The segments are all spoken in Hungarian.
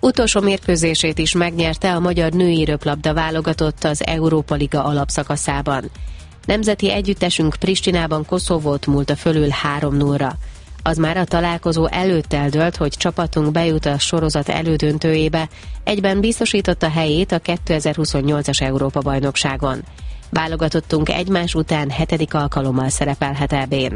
Utolsó mérkőzését is megnyerte a magyar női röplabda válogatott az Európa Liga alapszakaszában. Nemzeti együttesünk Pristinában Koszovót múlta fölül 3-0-ra. Az már a találkozó előtt eldőlt, hogy csapatunk bejut a sorozat elődöntőjébe, egyben biztosította helyét a 2028-as Európa-bajnokságon. Válogatottunk egymás után 7. alkalommal szerepelhet EB-n.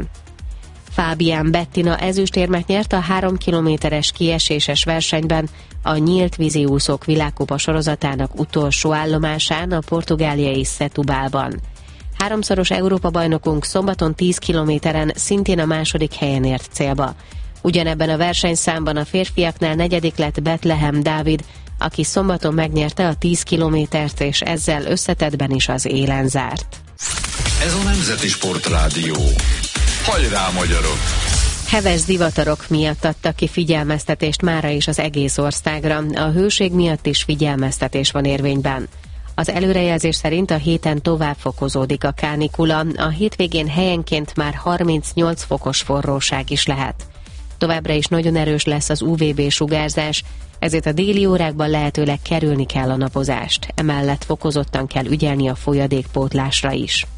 Fábián Bettina ezüstérmet nyert a 3 kilométeres kieséses versenyben a nyílt víziúszók világkupa sorozatának utolsó állomásán a portugáliai Setúbalban. 3-szoros Európa-bajnokunk szombaton 10 kilométeren szintén a második helyen ért célba. Ugyanebben a versenyszámban a férfiaknál 4. lett Bethlehem Dávid, aki szombaton megnyerte a 10 kilométert, és ezzel összetettben is az élen zárt. Ez a Nemzeti Sportrádió. Hajrá, magyarok! Heves zivatarok miatt adtak ki figyelmeztetést mára is az egész országra. A hőség miatt is figyelmeztetés van érvényben. Az előrejelzés szerint a héten tovább fokozódik a kánikula, a hétvégén helyenként már 38 fokos forróság is lehet. Továbbra is nagyon erős lesz az UVB-sugárzás, ezért a déli órákban lehetőleg kerülni kell a napozást. Emellett fokozottan kell ügyelni a folyadékpótlásra is.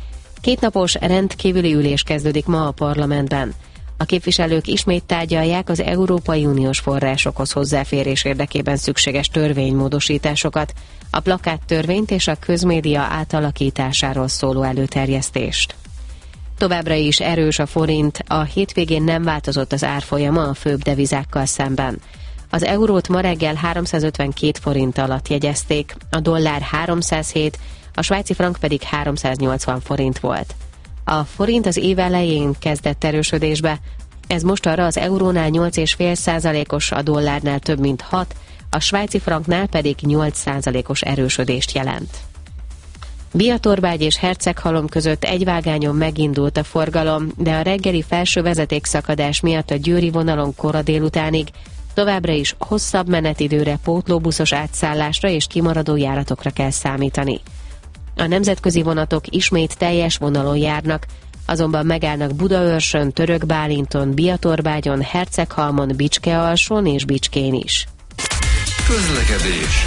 2 napos rendkívüli ülés kezdődik ma a parlamentben. A képviselők ismét tárgyalják az Európai Uniós forrásokhoz hozzáférés érdekében szükséges törvénymódosításokat, a plakáttörvényt és a közmédia átalakításáról szóló előterjesztést. Továbbra is erős a forint, a hétvégén nem változott az árfolyama a főbb devizákkal szemben. Az eurót ma reggel 352 forint alatt jegyezték, a dollár 307, a svájci frank pedig 380 forint volt. A forint az év elején kezdett erősödésbe, ez most arra az eurónál 8,5%-os, a dollárnál több mint 6, a svájci franknál pedig 8%-os erősödést jelent. Biatorbágy és Herceghalom között egy vágányon megindult a forgalom, de a reggeli felső vezetékszakadás miatt a győri vonalon kora délutánig továbbra is hosszabb menetidőre, pótlóbuszos átszállásra és kimaradó járatokra kell számítani. A nemzetközi vonatok ismét teljes vonalon járnak, azonban megállnak Budaörsön, Törökbálinton, Biatorbágyon, Herceghalmon, Bicske-alsón és Bicskén is. Közlekedés.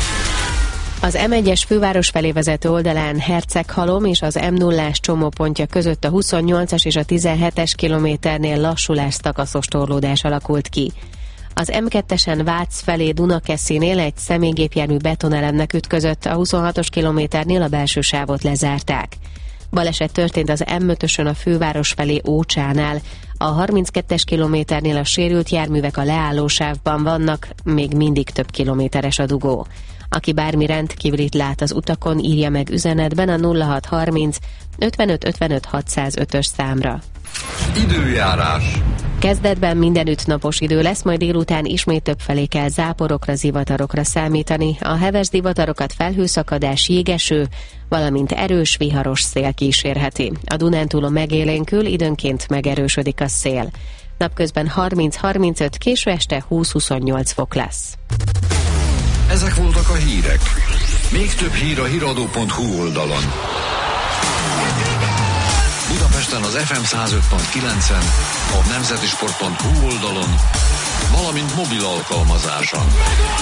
Az M1-es főváros felé vezető oldalán Herceghalom és az M0-ás csomópontja között a 28-as és a 17-es kilométernél lassulás szakaszos torlódás alakult ki. Az M2-esen Vác felé Dunakeszinél egy személygépjármű betonelemnek ütközött, a 26-os kilométernél a belső sávot lezárták. Baleset történt az M5-ösön a főváros felé Ócsánál. A 32-es kilométernél a sérült járművek a leállósávban vannak, még mindig több kilométeres a dugó. Aki bármi rendkívülit lát az utakon, írja meg üzenetben a 0630 55 55 605-ös számra. Időjárás. Kezdetben mindenütt napos idő lesz, majd délután ismét többfelé kell záporokra, zivatarokra számítani. A heves zivatarokat felhőszakadás, jégeső, valamint erős, viharos szél kísérheti. A Dunántúlon megélénkül, időnként megerősödik a szél. Napközben 30-35, késő este 20-28 fok lesz. Ezek voltak a hírek. Még több hír a hiradó.hu oldalon. Budapesten az FM 105.9-en, a nemzetisport.hu oldalon, valamint mobil alkalmazáson.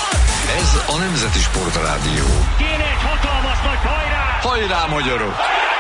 Ez a Nemzeti Sportrádió. Kéne egy hatalmas nagy hajrá! Hajrá, magyarok!